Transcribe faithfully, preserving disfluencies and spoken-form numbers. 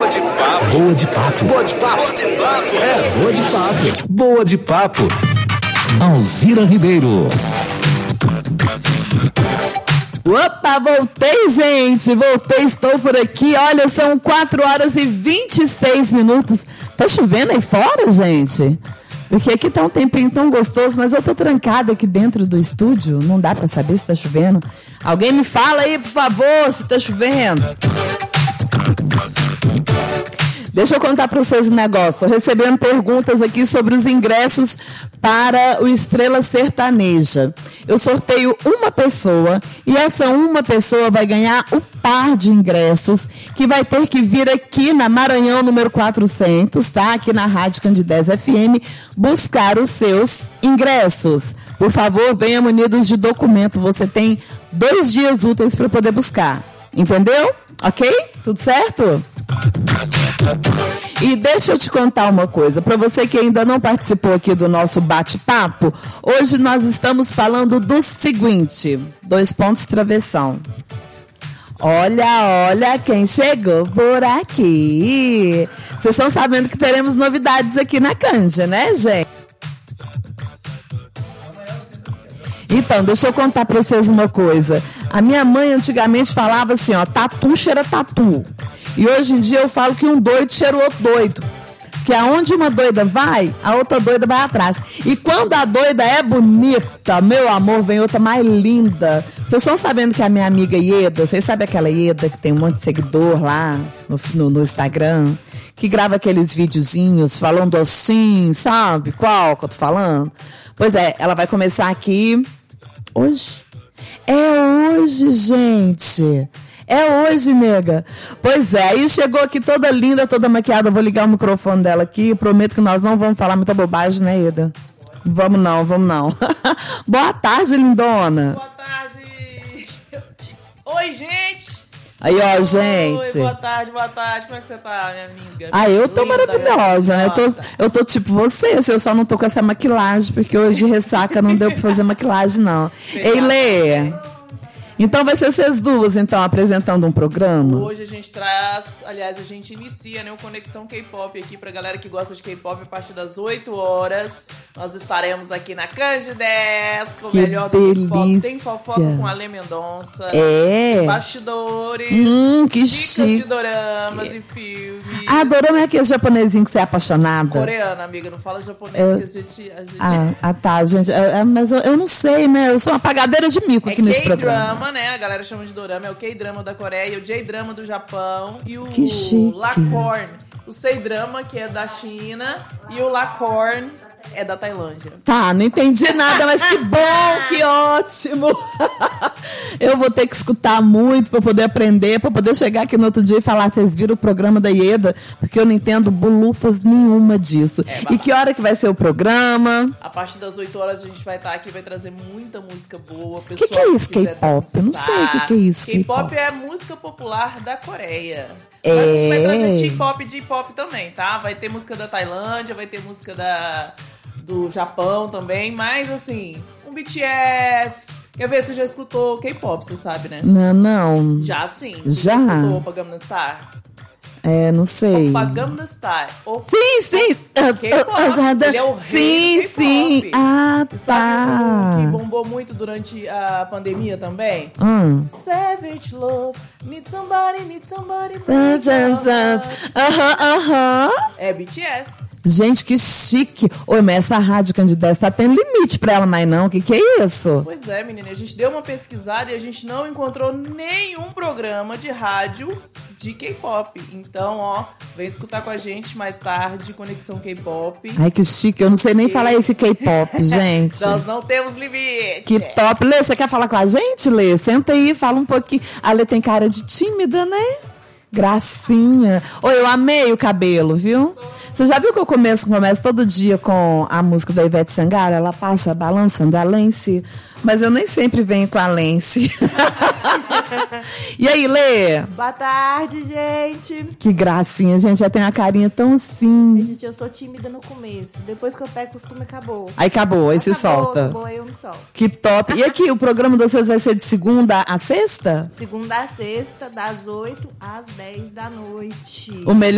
Boa de papo. Boa de papo. Boa de papo. Boa de papo. É, boa de papo. Boa de papo. Alzira Ribeiro. Opa, voltei, gente, voltei, estou por aqui. Olha, são quatro horas e vinte e seis minutos. Tá chovendo aí fora, gente? Porque aqui tá um tempinho tão gostoso, mas eu tô trancada aqui dentro do estúdio. Não dá pra saber se tá chovendo. Alguém me fala aí, por favor, se tá chovendo. Deixa eu contar para vocês um negócio. Estou recebendo perguntas aqui sobre os ingressos para o Estrela Sertaneja. Eu sorteio uma pessoa e essa uma pessoa vai ganhar o par de ingressos que vai ter que vir aqui na Maranhão número quatrocentos, tá? Aqui na Rádio Candidez F M, buscar os seus ingressos. Por favor, venha munidos de documento. Você tem dois dias úteis para poder buscar. Entendeu? Ok? Tudo certo? E deixa eu te contar uma coisa, para você que ainda não participou aqui do nosso bate-papo, hoje nós estamos falando do seguinte, dois pontos travessão. Olha, olha quem chegou por aqui. Vocês estão sabendo que teremos novidades aqui na Canja, né, gente? Então, deixa eu contar para vocês uma coisa. A minha mãe antigamente falava assim, ó, tatu cheira tatu. E hoje em dia eu falo que um doido cheira o outro doido. Que aonde uma doida vai, a outra doida vai atrás. E quando a doida é bonita, meu amor, vem outra mais linda. Vocês estão sabendo que a minha amiga Ieda, vocês sabem aquela Ieda que tem um monte de seguidor lá no, no, no Instagram, que grava aqueles videozinhos falando assim, sabe? Qual que eu tô falando? Pois é, ela vai começar aqui hoje. É hoje, gente. É hoje, nega. Pois é, aí chegou aqui toda linda, toda maquiada. Eu vou ligar o microfone dela aqui. Prometo que nós não vamos falar muita bobagem, né, Ida? Vamos não, vamos não. Boa tarde, lindona. Boa tarde. Oi, gente. Aí, ó, Oi, gente. boa tarde, boa tarde. Como é que você tá, minha amiga? Ah, eu tô linda, maravilhosa, né? Eu tô, eu tô tipo você, assim, eu só não tô com essa maquilagem, porque hoje ressaca não deu pra fazer maquilagem, não. Ei, Lê. Então vai ser vocês duas, então, apresentando um programa? Hoje a gente traz, aliás, a gente inicia, né, o Conexão K-Pop aqui pra galera que gosta de K-Pop a partir das oito horas. Nós estaremos aqui na Candidez com o melhor do K-Pop. Tem fofoca com a Lê Mendonça. É. Bastidores. Hum, que dicas chique. de doramas e filmes. Ah, dorama é aquele japonesinho que você é apaixonada? Coreana, amiga, não fala japonês eu... que a gente... A gente... Ah, ah, tá, gente. É, mas eu, eu não sei, né? Eu sou uma apagadeira de mico é aqui nesse programa. Né? A galera chama de dorama, é o K-drama da Coreia, o J-drama do Japão e o que Lacorn, o C-drama que é da China e o Lacorn é da Tailândia. Tá, não entendi nada, mas que bom, que ótimo. Eu vou ter que escutar muito para poder aprender, para poder chegar aqui no outro dia e falar, vocês viram o programa da Ieda? Porque eu não entendo bolufas nenhuma disso. É, e que hora que vai ser o programa? A partir das oito horas a gente vai estar aqui, vai trazer muita música boa. O que, que é isso, K-pop? Eu não sei o que, que é isso, K-pop. K-pop é a música popular da Coreia. É. Mas a gente vai trazer T-pop e J-pop também, tá? Vai ter música da Tailândia, vai ter música da... do Japão também, mas assim, um B T S. Quer ver, você já escutou K-pop, você sabe, né? Não, não. Já sim. Você já. já escutou Opa Gangnam Style? É, não sei. Opa Gangnam Style. Opa... Sim, sim. K-pop. Ele é o rei sim, do K-pop. Sim, ah, tá. Sabe o que bombou muito durante a pandemia também? Hum. Savage Love, Need Somebody, Need Somebody. Aham, aham. É B T S. Gente, que chique. Oi, mas essa Rádio Candidez tá tendo limite pra ela, mas não. O que que é isso? Pois é, menina. A gente deu uma pesquisada e a gente não encontrou nenhum programa de rádio de K-pop. Então, ó, vem escutar com a gente mais tarde, Conexão K-pop. Ai, que chique. Eu não sei nem e... falar esse K-pop, gente. Nós não temos limite. Que top. Lê, você quer falar com a gente, Lê? Senta aí, fala um pouquinho. A Lê tem cara de tímida, né? Gracinha. Oi, eu amei o cabelo, viu? Você já viu que eu começo, começo todo dia com a música da Ivete Sangalo? Ela passa balançando a Lence, mas eu nem sempre venho com a Lence. E aí, Lê? Boa tarde, gente. Que gracinha, gente. Já tem uma carinha tão assim. Gente, eu sou tímida no começo. Depois que eu pego costume, acabou. Aí acabou, aí acabou, se solta. Acabou, aí eu me solto. Que top. E aqui, o programa de vocês vai ser de segunda a sexta? Segunda a sexta, das oito às dez da noite. O melhor